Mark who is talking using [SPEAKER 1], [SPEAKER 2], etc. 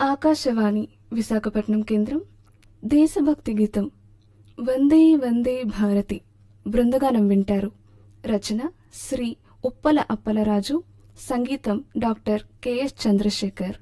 [SPEAKER 1] ఆకాశవాణి విశాఖపట్నం కేంద్రం దేశభక్తి గీతం వందే వందే భారతి బృందగానం వింటారు. రచన శ్రీ ఉప్పల అప్పలరాజు, సంగీతం డాక్టర్ కెఎస్ చంద్రశేఖర్.